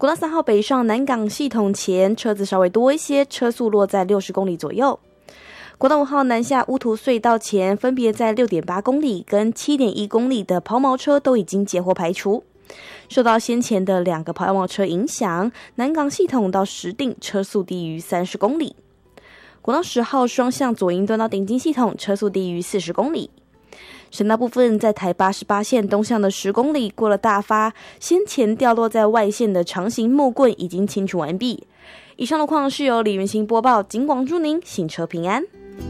国道3号北上南港系统前车子稍微多一些，车速落在60公里左右。国道5号南下乌涂隧道前，分别在 6.8 公里跟 7.1 公里的抛锚车都已经截获排除。受到先前的2个抛锚车影响，南港系统到石碇车速低于30公里。国道10号双向左营段到顶金系统车速低于40公里。省道部分在台88线东向的10公里过了大发，先前掉落在外线的长形木棍已经清除完毕。以上路况是由李云兴播报，警广祝您行车平安。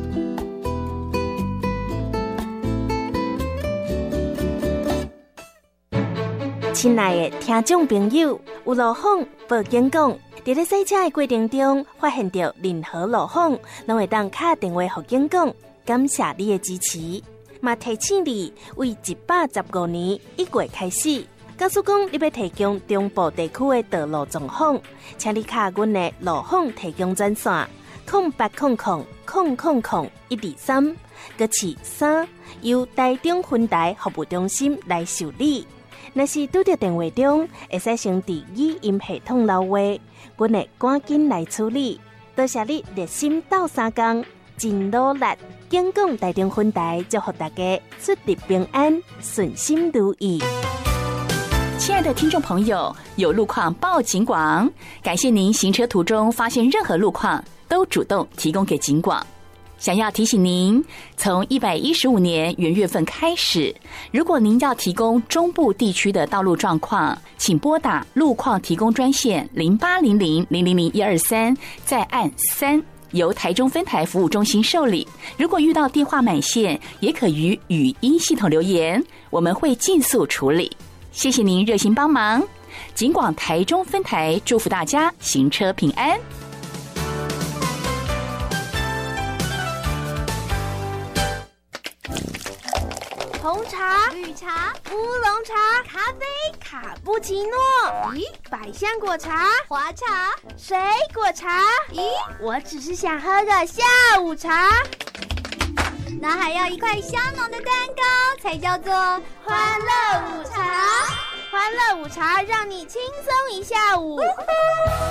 亲爱的听众朋友，有路况报警讲，在咧赛车的过程中发现到任何路况，拢会当打电话给警讲，感谢你的支持。嘛提醒你，为115年1月开始，告诉讲你要提供中部地区的道路状况，请你卡阮的路况提供专线080000000123，搁是3，由台中分台服务中心来受理。若是拄到电话中，会使先伫语音系统留话，阮会赶紧来处理。多谢你热心斗3工，真努力。警广台中分台祝福大家出入平安，顺心如意。 亲爱的听众朋友，有路况报警广，感谢您行车途中发现任何路况都主动提供给警广。想要提醒您，从115年元月份开始，如果您要提供中部地区的道路状况，请拨打路况提供专线0800000123，再按3，由台中分台服务中心受理。如果遇到电话满线，也可于语音系统留言，我们会尽速处理。谢谢您热心帮忙，警广台中分台祝福大家行车平安。 红茶、绿茶、乌龙茶、咖啡、卡布奇诺。咦，百香果茶、花茶、水果茶。咦，我只是想喝个下午茶。那还要一块香浓的蛋糕，才叫做欢乐午茶。欢乐午茶让你轻松一下午。